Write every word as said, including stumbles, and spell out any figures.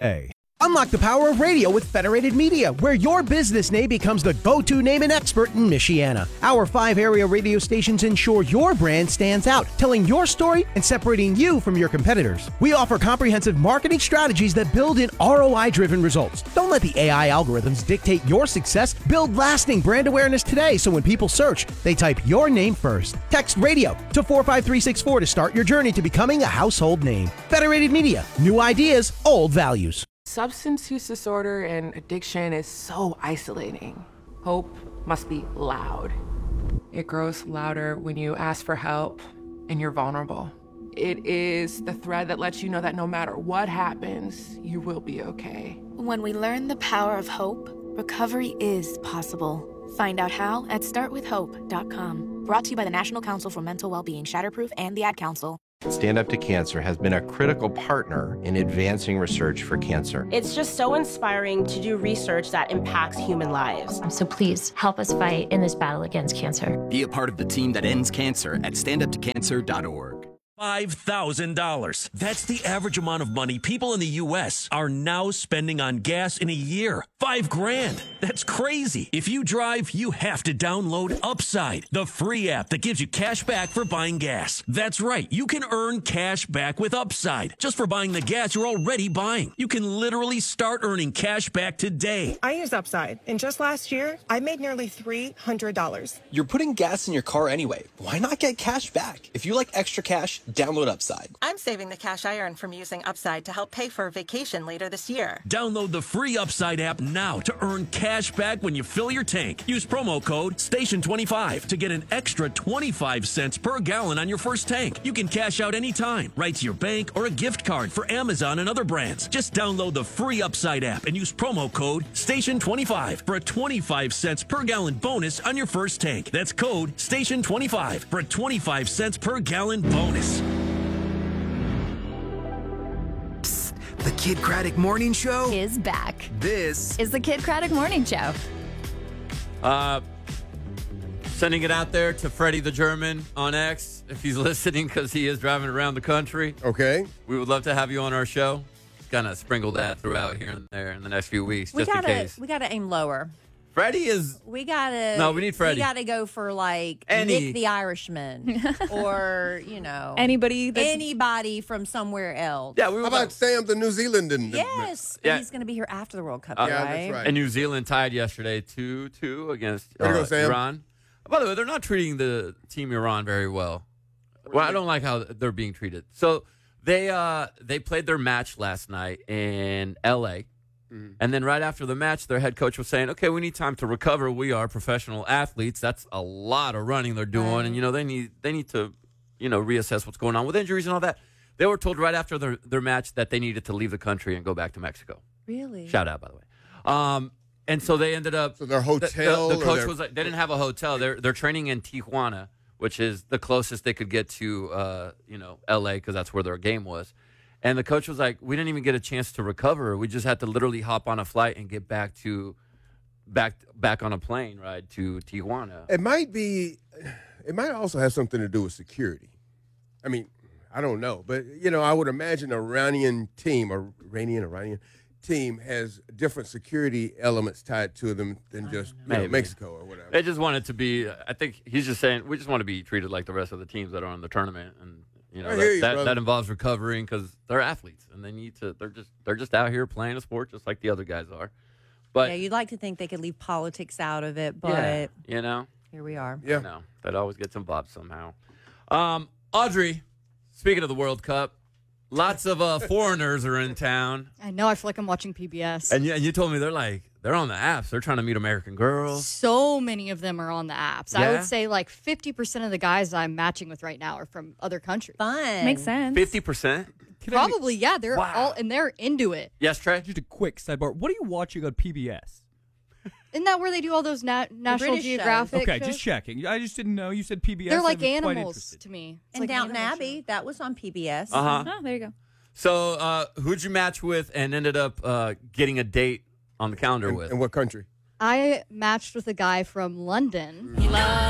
Unlock the power of radio with Federated Media, where your business name becomes the go-to name and expert in Michiana. Our five area radio stations ensure your brand stands out, telling your story and separating you from your competitors. We offer comprehensive marketing strategies that build in R O I-driven results. Don't let the A I algorithms dictate your success. Build lasting brand awareness today so when people search, they type your name first. Text radio to four five three six four to start your journey to becoming a household name. Federated Media, new ideas, old values. Substance use disorder and addiction is so isolating. Hope must be loud. It grows louder when you ask for help and you're vulnerable. It is the thread that lets you know that no matter what happens, you will be okay. When we learn the power of hope, recovery is possible. Find out how at start with hope dot com. Brought to you by the National Council for Mental Wellbeing, Shatterproof, and the Ad Council. Stand Up to Cancer has been a critical partner in advancing research for cancer. It's just so inspiring to do research that impacts human lives. So please help us fight in this battle against cancer. Be a part of the team that ends cancer at stand up to cancer dot org. five thousand dollars. That's the average amount of money people in the U S are now spending on gas in a year. Five grand. That's crazy. If you drive, you have to download Upside, the free app that gives you cash back for buying gas. That's right. You can earn cash back with Upside just for buying the gas you're already buying. You can literally start earning cash back today. I use Upside, and just last year, I made nearly three hundred dollars. You're putting gas in your car anyway. Why not get cash back? If you like extra cash, download Upside. I'm saving the cash I earn from using Upside to help pay for a vacation later this year. Download the free Upside app now to earn cash back when you fill your tank. Use promo code station twenty-five to get an extra twenty-five cents per gallon on your first tank. You can cash out anytime, right to your bank or a gift card for Amazon and other brands. Just download the free Upside app and use promo code station twenty-five for a twenty-five cents per gallon bonus on your first tank. That's code station twenty-five for a twenty-five cents per gallon bonus. The Kid Craddock Morning Show is back. This is the Kid Craddock Morning Show. Uh, sending it out there to Freddie the German on X, if he's listening, because he is driving around the country. Okay. We would love to have you on our show. Kind of sprinkle that throughout here and there in the next few weeks, we just gotta, in case. We got to aim lower. Freddie is... We gotta... No, we need Freddie. We gotta go for, like, Any... Nick the Irishman. Or, you know... Anybody that's... Anybody from somewhere else. Yeah, we How about Sam the New Zealander? Yes. Yeah. He's going to be here after the World Cup, Uh, right? Yeah, that's right. And New Zealand tied yesterday two two against uh, Way to go, Sam. Iran. By the way, they're not treating the team Iran very well. Well, I don't like how they're being treated. So they uh, they played their match last night in L A, mm-hmm. and then right after the match, their head coach was saying, "Okay, we need time to recover. We are professional athletes. That's a lot of running they're doing, right. and you know they need they need to, you know, reassess what's going on with injuries and all that." They were told right after their, their match that they needed to leave the country and go back to Mexico. Really? Shout out, by the way. Um, and so they ended up. So their hotel. The, the, the coach their... was like, they didn't have a hotel. They're they're training in Tijuana, which is the closest they could get to, uh, you know, L A, because that's where their game was. And the coach was like, we didn't even get a chance to recover. We just had to literally hop on a flight and get back to, back back on a plane ride to Tijuana. It might be, it might also have something to do with security. I mean, I don't know, but you know, I would imagine an Iranian team, or Iranian Iranian team, has different security elements tied to them than just you know, Mexico or whatever. They just want it to be. I think he's just saying we just want to be treated like the rest of the teams that are in the tournament, and you know I that, hear you, that, brother. that involves recovering because they're athletes and they need to. They're just they're just out here playing a sport just like the other guys are. But yeah, you'd like to think they could leave politics out of it, but yeah, you know, here we are. Yeah, no, that always gets involved somehow. Um, Audrey, speaking of the World Cup, lots of uh, foreigners are in town. I know. I feel like I'm watching P B S. And you, and you told me they're like, they're on the apps. They're trying to meet American girls. So many of them are on the apps. Yeah? I would say like fifty percent of the guys I'm matching with right now are from other countries. Fun. Makes sense. fifty percent? Probably, yeah. They're Wow. all, and they're into it. Yes, Trey? Just a quick sidebar. What are you watching on P B S? Isn't that where they do all those na- National British Geographic Okay, shows? just checking. I just didn't know. You said P B S. They're I like was quite animals interested. to me. It's And like an Downton animal Abbey, show. that was on P B S. Uh-huh. Oh, there you go. So uh, who'd you match with and ended up uh, getting a date on the calendar in, with? in what country? I matched with a guy from London. Love